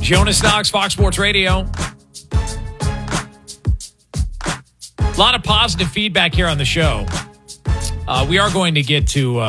Jonas Knox, Fox Sports Radio. A lot of positive feedback here on the show. We are going to get to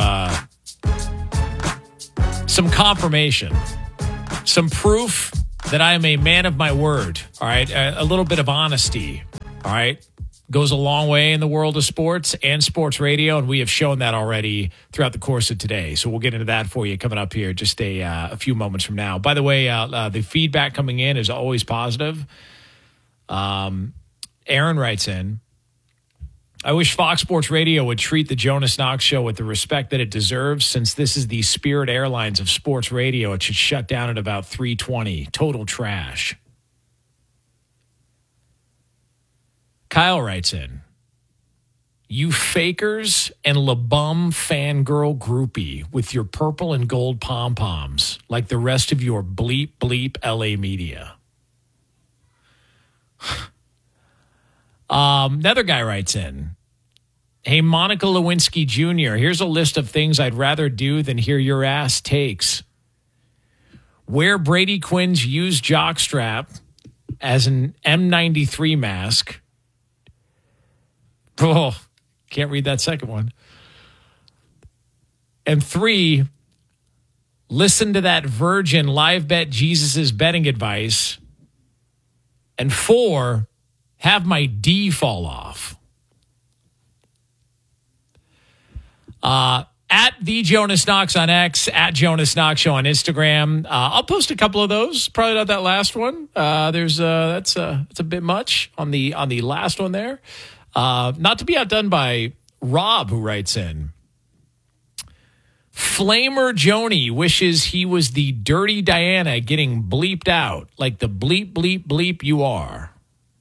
some confirmation, some proof that I am a man of my word. All right. A little bit of honesty. All right. Goes a long way in the world of sports and sports radio, and we have shown that already throughout the course of today. So we'll get into that for you coming up here just a few moments from now. By the way, the feedback coming in is always positive. Aaron writes in, I wish Fox Sports Radio would treat the Jonas Knox Show with the respect that it deserves. Since this is the Spirit Airlines of sports radio, it should shut down at about 3:20. Total trash. Kyle writes in, you fakers and LeBum fangirl groupie with your purple and gold pom-poms like the rest of your bleep bleep LA media. Another guy writes in, hey, Monica Lewinsky Jr., here's a list of things I'd rather do than hear your ass takes. Wear Brady Quinn's used jockstrap as an M93 mask. Oh, can't read that second one. And 3, listen to that Virgin live bet Jesus' betting advice. And 4, have my D fall off. At the Jonas Knox on X, at Jonas Knox Show on Instagram. I'll post a couple of those. Probably not that last one. That's a bit much on the last one there. Not to be outdone by Rob, who writes in, Flamer Joni wishes he was the dirty Diana getting bleeped out like the bleep, bleep, bleep you are.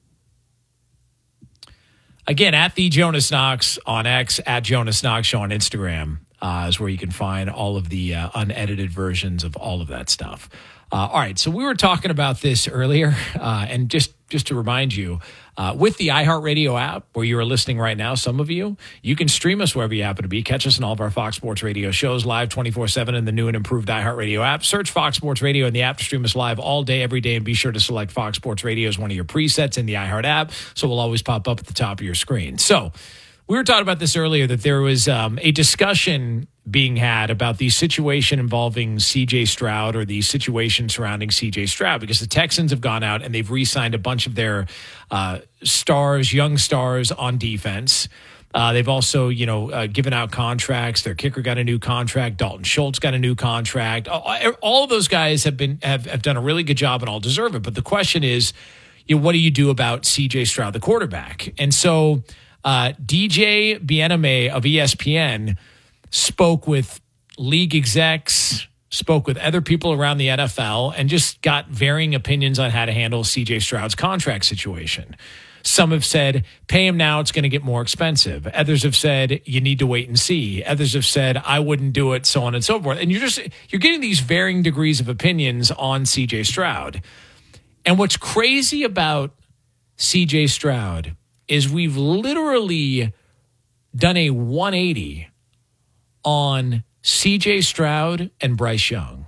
Again, at the Jonas Knox on X, at Jonas Knox Show on Instagram is where you can find all of the unedited versions of all of that stuff. All right, so we were talking about this earlier, and just to remind you, with the iHeartRadio app, where you are listening right now, some of you can stream us wherever you happen to be. Catch us in all of our Fox Sports Radio shows live 24/7 in the new and improved iHeartRadio app. Search Fox Sports Radio in the app to stream us live all day, every day, and be sure to select Fox Sports Radio as one of your presets in the iHeart app, so it will always pop up at the top of your screen. So we were talking about this earlier, that there was a discussion being had about the situation involving CJ Stroud, or the situation surrounding CJ Stroud, because the Texans have gone out and they've re-signed a bunch of their young stars on defense. They've also, given out contracts. Their kicker got a new contract. Dalton Schultz got a new contract. All of those guys have done a really good job and all deserve it. But the question is, what do you do about CJ Stroud, the quarterback? And so DJ Bieneme of ESPN spoke with league execs, spoke with other people around the NFL, and just got varying opinions on how to handle CJ Stroud's contract situation. Some have said, pay him now, it's going to get more expensive. Others have said, you need to wait and see. Others have said, I wouldn't do it, so on and so forth. And you're getting these varying degrees of opinions on CJ Stroud. And what's crazy about CJ Stroud is we've literally done a 180 on CJ Stroud and Bryce Young.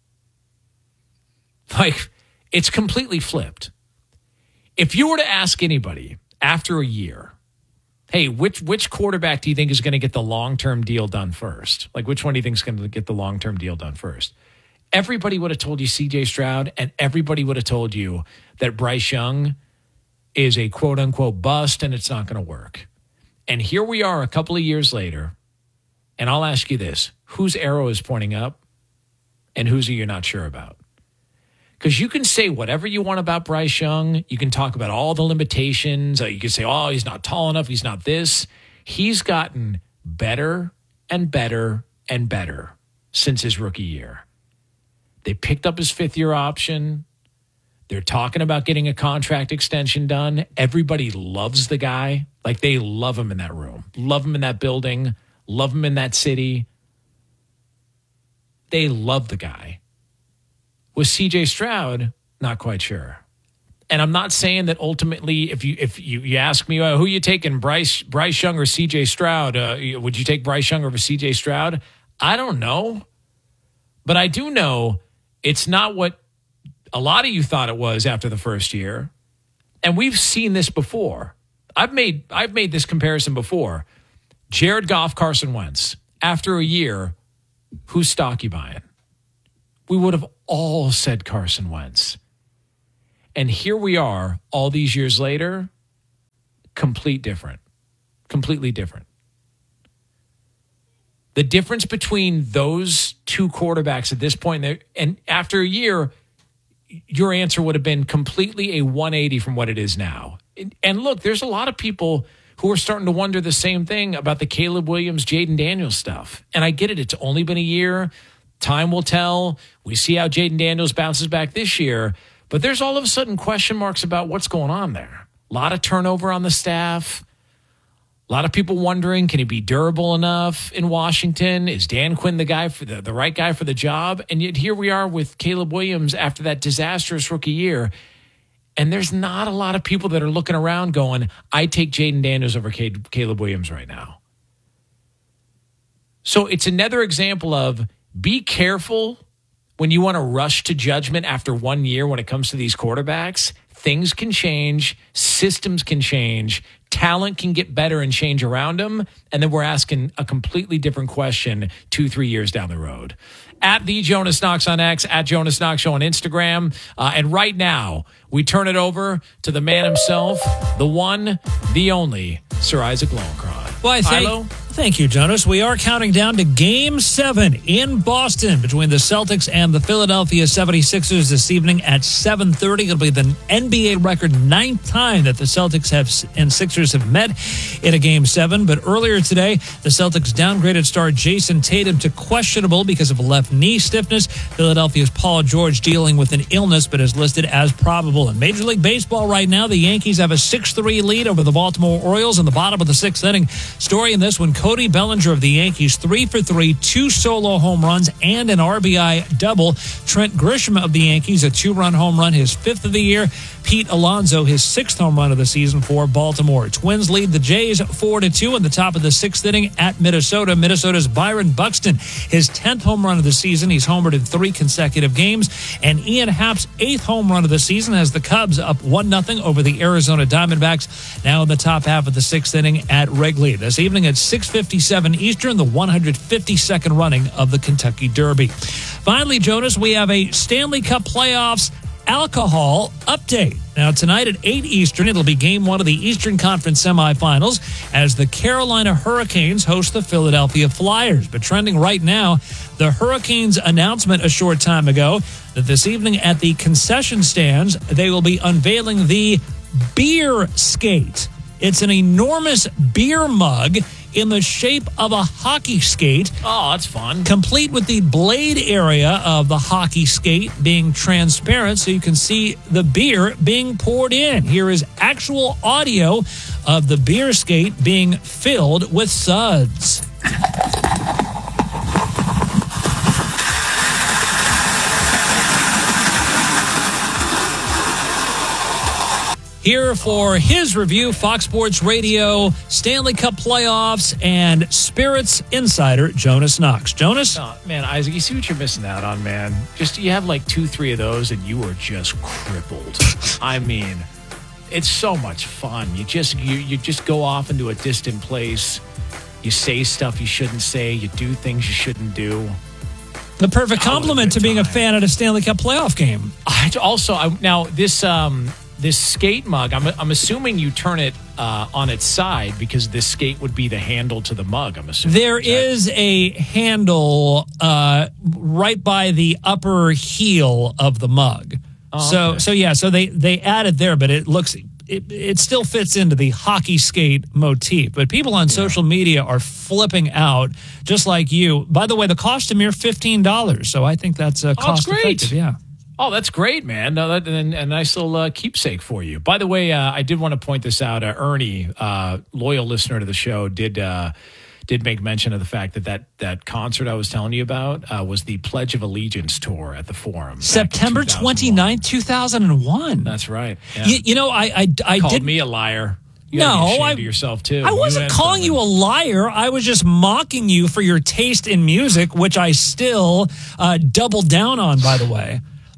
Like, it's completely flipped. If you were to ask anybody after a year, hey, which quarterback do you think is going to get the long-term deal done first? Like, which one do you think is going to get the long-term deal done first? Everybody would have told you CJ Stroud, and everybody would have told you that Bryce Young is a quote-unquote bust and it's not going to work. And here we are a couple of years later, and I'll ask you this. Whose arrow is pointing up, and whose are you not sure about? Because you can say whatever you want about Bryce Young. You can talk about all the limitations. You can say, oh, he's not tall enough. He's not this. He's gotten better and better and better since his rookie year. They picked up his fifth-year option. They're talking about getting a contract extension done. Everybody loves the guy. Like, they love him in that room, love him in that building, love him in that city. They love the guy. With CJ Stroud, not quite sure. And I'm not saying that ultimately, if you ask me, who are you taking, Bryce Young or CJ Stroud? Would you take Bryce Young over CJ Stroud? I don't know. But I do know it's not what A lot of you thought it was after the first year. And we've seen this before. I've made this comparison before. Jared Goff, Carson Wentz. After a year, whose stock you buying? We would have all said Carson Wentz. And here we are all these years later, completely different. The difference between those two quarterbacks at this point, and after a year, your answer would have been completely a 180 from what it is now. And look, there's a lot of people who are starting to wonder the same thing about the Caleb Williams, Jaden Daniels stuff. And I get it. It's only been a year. Time will tell. We see how Jaden Daniels bounces back this year. But there's all of a sudden question marks about what's going on there. A lot of turnover on the staff. A lot of people wondering, can he be durable enough in Washington? Is Dan Quinn the guy for the right guy for the job? And yet here we are with Caleb Williams after that disastrous rookie year. And there's not a lot of people that are looking around going, I take Jaden Daniels over Caleb Williams right now. So it's another example of be careful when you want to rush to judgment after 1 year when it comes to these quarterbacks. Things can change. Systems can change. Talent can get better and change around them. And then we're asking a completely different question 2-3 years down the road. At the Jonas Knox on X, at Jonas Knox Show on Instagram. And right now, we turn it over to the man himself, the one, the only, Sir Isaac Lowenkron. Well, thank you, Jonas. We are counting down to Game 7 in Boston between the Celtics and the Philadelphia 76ers this evening at 7:30. It'll be the NBA record 9th time that the Celtics and Sixers have met in a Game 7. But earlier today, the Celtics downgraded star Jason Tatum to questionable because of left knee stiffness. Philadelphia's Paul George dealing with an illness but is listed as probable. In Major League Baseball right now, the Yankees have a 6-3 lead over the Baltimore Orioles in the bottom of the 6th inning. Story in this one, Cody Bellinger of the Yankees, 3 for 3, 2 solo home runs and an RBI double. Trent Grisham of the Yankees, a 2-run home run, his 5th of the year. Pete Alonso, his 6th home run of the season for Baltimore. Twins lead the Jays 4-2 in the top of the 6th inning at Minnesota. Minnesota's Byron Buxton, his 10th home run of the season. He's homered in 3 consecutive games. And Ian Happ's 8th home run of the season has the Cubs up 1-0 over the Arizona Diamondbacks, now in the top half of the 6th inning at Wrigley. This evening at 6:57 Eastern, the 152nd running of the Kentucky Derby. Finally, Jonas, we have a Stanley Cup playoffs alcohol update. Now, tonight at 8 Eastern, it'll be Game 1 of the Eastern Conference semifinals as the Carolina Hurricanes host the Philadelphia Flyers. But trending right now, the Hurricanes' announcement a short time ago that this evening at the concession stands, they will be unveiling the Beer Skate. It's an enormous beer mug in the shape of a hockey skate. Oh, that's fun. Complete with the blade area of the hockey skate being transparent so you can see the beer being poured in. Here is actual audio of the beer skate being filled with suds. Here for his review, Fox Sports Radio, Stanley Cup playoffs, and Spirits insider, Jonas Knox. Jonas? Oh, man, Isaac, you see what you're missing out on, man. Just you have like 2-3 of those, and you are just crippled. I mean, it's so much fun. You just go off into a distant place. You say stuff you shouldn't say. You do things you shouldn't do. The perfect compliment to being a fan at a Stanley Cup playoff game. Now this skate mug, I'm assuming you turn it on its side because this skate would be the handle to the mug, I'm assuming. There is a handle right by the upper heel of the mug. Oh, okay. So they added there, but it still fits into the hockey skate motif. But people on social media are flipping out, just like you. By the way, the cost a mere $15, so I think that's cost effective. Yeah. Oh, that's great, man. No, a nice little keepsake for you. By the way, I did want to point this out. Ernie, loyal listener to the show, did make mention of the fact that concert I was telling you about was the Pledge of Allegiance tour at the Forum. September 29th, 2001. That's right. Yeah. I called did me a liar. You to yourself too. I wasn't calling you a liar. I was just mocking you for your taste in music, which I still doubled down on, by the way.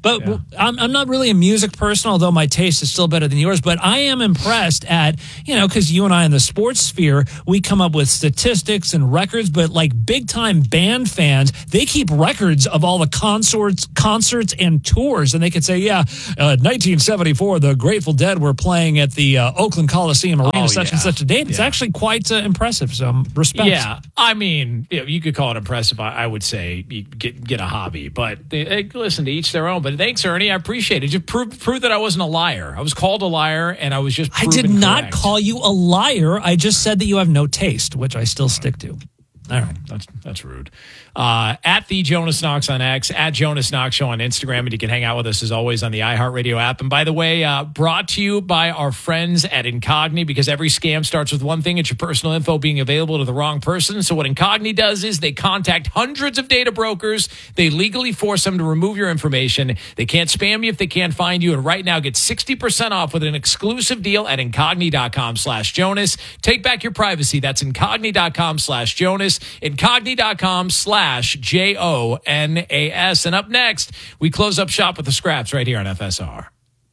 But I'm not really a music person, although my taste is still better than yours. But I am impressed at, because you and I in the sports sphere, we come up with statistics and records, but like big time band fans, they keep records of all the concerts and tours. And they could say, 1974, the Grateful Dead were playing at the Oakland Coliseum Arena such and such a date. It's actually quite impressive. So respect. Yeah. I mean, you could call it impressive. I would say you get a hobby, but listen, to each their own. But thanks, Ernie. I appreciate it. You proved that I wasn't a liar. I was called a liar, and I was just proven I did not correct. call you a liar. I just said that you have no taste, which I still stick to. All right. That's rude. At the Jonas Knox on X, at Jonas Knox Show on Instagram, and you can hang out with us as always on the iHeartRadio app. And by the way, brought to you by our friends at Incogni, because every scam starts with one thing: it's your personal info being available to the wrong person. So what Incogni does is they contact hundreds of data brokers. They legally force them to remove your information. They can't spam you if they can't find you. And right now, get 60% off with an exclusive deal at Incogni.com/Jonas. Take back your privacy. That's Incogni.com/Jonas. Incogni.com/JONAS. And up next, we close up shop with the scraps right here on FSR.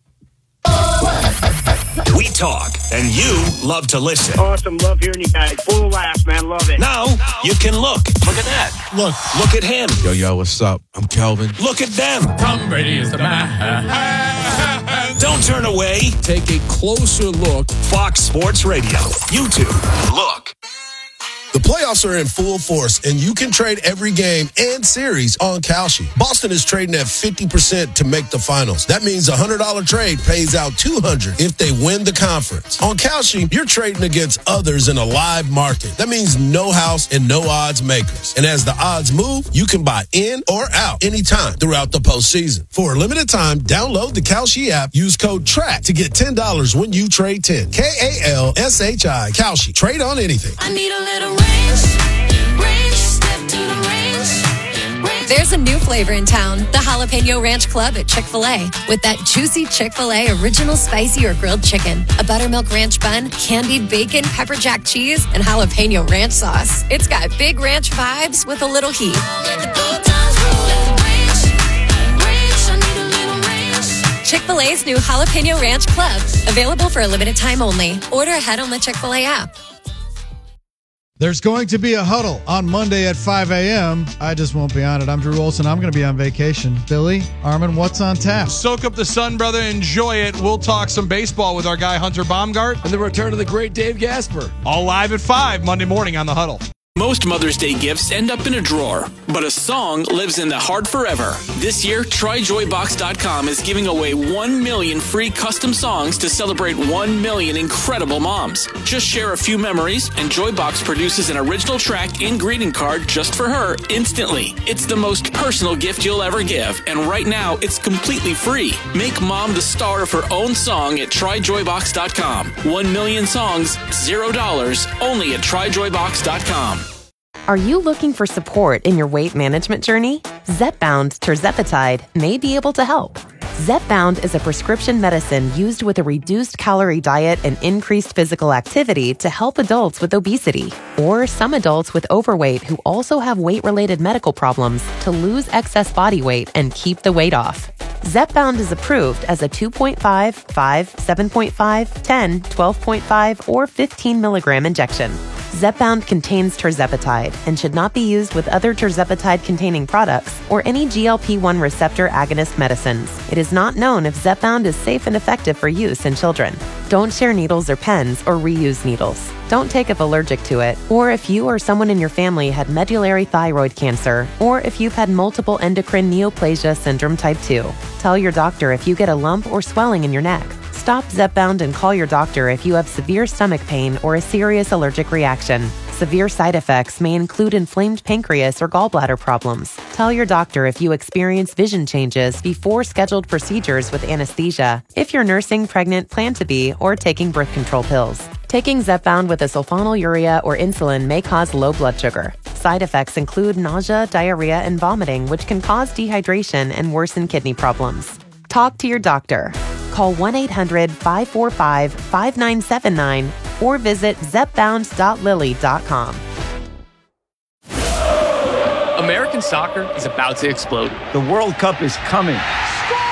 We talk, and you love to listen. Awesome. Love hearing you guys. Full of laughs, man. Love it. Now you can look. Look at that. Look at him. Yo, what's up? I'm Kelvin. Look at them. Tom Brady is the man. Don't turn away. Take a closer look. Fox Sports Radio. YouTube. Look. The playoffs are in full force, and you can trade every game and series on Kalshi. Boston is trading at 50% to make the finals. That means a $100 trade pays out $200 if they win the conference. On Kalshi, you're trading against others in a live market. That means no house and no odds makers. And as the odds move, you can buy in or out anytime throughout the postseason. For a limited time, download the Kalshi app. Use code TRACK to get $10 when you trade 10. KALSHI. Kalshi. Trade on anything. I need a little range, step to the range. There's a new flavor in town, the Jalapeno Ranch Club at Chick-fil-A. With that juicy Chick-fil-A original spicy or grilled chicken, a buttermilk ranch bun, candied bacon, pepper jack cheese, and jalapeno ranch sauce. It's got big ranch vibes with a little heat. Chick-fil-A's new Jalapeno Ranch Club, available for a limited time only. Order ahead on the Chick-fil-A app. There's going to be a huddle on Monday at 5 a.m. I just won't be on it. I'm Drew Olson. I'm going to be on vacation. Billy, Armin, what's on tap? Soak up the sun, brother. Enjoy it. We'll talk some baseball with our guy, Hunter Baumgart. And the return of the great Dave Gasper. All live at 5 Monday morning on The Huddle. Most Mother's Day gifts end up in a drawer, but a song lives in the heart forever. This year, TryJoyBox.com is giving away 1 million free custom songs to celebrate 1 million incredible moms. Just share a few memories, and Joybox produces an original track and greeting card just for her instantly. It's the most personal gift you'll ever give, and right now, it's completely free. Make mom the star of her own song at TryJoyBox.com. 1 million songs, $0, only at TryJoyBox.com. Are you looking for support in your weight management journey? Zepbound Tirzepatide may be able to help. Zepbound is a prescription medicine used with a reduced calorie diet and increased physical activity to help adults with obesity or some adults with overweight who also have weight-related medical problems to lose excess body weight and keep the weight off. Zepbound is approved as a 2.5, 5, 7.5, 10, 12.5, or 15 milligram injection. Zepbound contains tirzepatide and should not be used with other tirzepatide-containing products or any GLP-1 receptor agonist medicines. It is not known if Zepbound is safe and effective for use in children. Don't share needles or pens or reuse needles. Don't take if allergic to it, or if you or someone in your family had medullary thyroid cancer, or if you've had multiple endocrine neoplasia syndrome type 2. Tell your doctor if you get a lump or swelling in your neck. Stop Zepbound and call your doctor if you have severe stomach pain or a serious allergic reaction. Severe side effects may include inflamed pancreas or gallbladder problems. Tell your doctor if you experience vision changes before scheduled procedures with anesthesia, if you're nursing, pregnant, plan to be, or taking birth control pills. Taking Zepbound with a sulfonylurea or insulin may cause low blood sugar. Side effects include nausea, diarrhea, and vomiting, which can cause dehydration and worsen kidney problems. Talk to your doctor. Call 1-800-545-5979 or visit zepbound.lily.com. American soccer is about to explode. The World Cup is coming.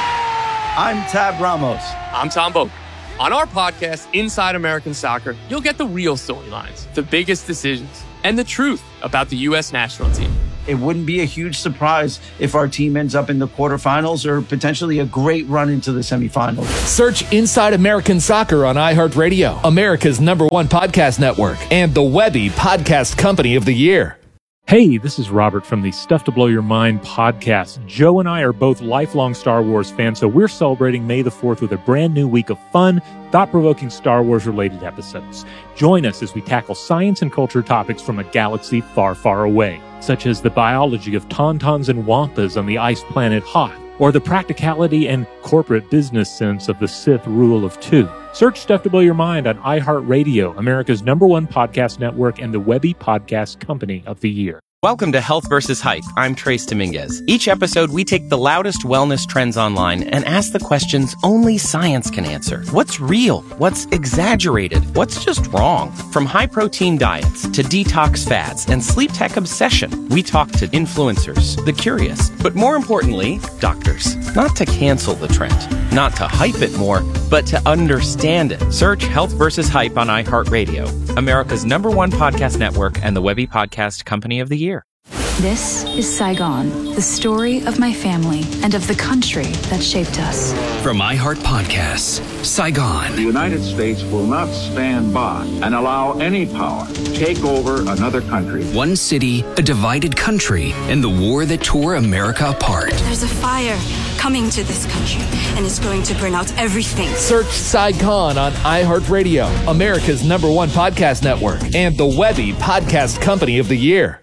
I'm Tab Ramos. I'm Tom Boak. On our podcast, Inside American Soccer, you'll get the real storylines, the biggest decisions, and the truth about the U.S. national team. It wouldn't be a huge surprise if our team ends up in the quarterfinals or potentially a great run into the semifinals. Search Inside American Soccer on iHeartRadio, America's #1 podcast network, and the Webby Podcast Company of the Year. Hey, this is Robert from the Stuff to Blow Your Mind podcast. Joe and I are both lifelong Star Wars fans, so we're celebrating May the 4th with a brand new week of fun, thought-provoking Star Wars-related episodes. Join us as we tackle science and culture topics from a galaxy far, far away, such as the biology of tauntauns and wampas on the ice planet Hoth, or the practicality and corporate business sense of the Sith rule of two. Search Stuff to Blow Your Mind on iHeartRadio, America's #1 podcast network, and the Webby Podcast Company of the Year. Welcome to Health vs. Hype. I'm Trace Dominguez. Each episode, we take the loudest wellness trends online and ask the questions only science can answer. What's real? What's exaggerated? What's just wrong? From high-protein diets to detox fads and sleep tech obsession, we talk to influencers, the curious, but more importantly, doctors. Not to cancel the trend, not to hype it more, but to understand it. Search Health vs. Hype on iHeartRadio, America's #1 podcast network, and the Webby Podcast Company of the Year. This is Saigon, the story of my family and of the country that shaped us. From iHeart Podcasts, Saigon. The United States will not stand by and allow any power to take over another country. One city, a divided country, and the war that tore America apart. There's a fire coming to this country, and it's going to burn out everything. Search Saigon on iHeartRadio, America's #1 podcast network, and the Webby Podcast Company of the Year.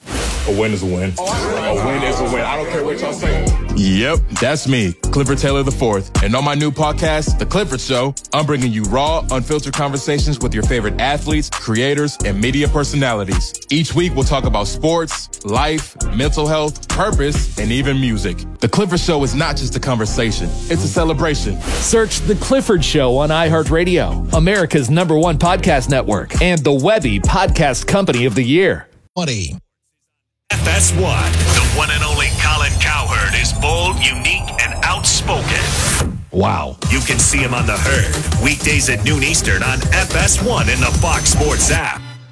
A win is a win. A win is a win. I don't care what y'all say. Yep, that's me, Clifford Taylor IV. And on my new podcast, The Clifford Show, I'm bringing you raw, unfiltered conversations with your favorite athletes, creators, and media personalities. Each week, we'll talk about sports, life, mental health, purpose, and even music. The Clifford Show is not just a conversation, it's a celebration. Search The Clifford Show on iHeartRadio, America's #1 podcast network, and the Webby Podcast Company of the Year. FS1. The one and only Colin Cowherd is bold, unique, and outspoken. Wow. You can see him on The Herd, weekdays at noon Eastern on FS1 in the Fox Sports app.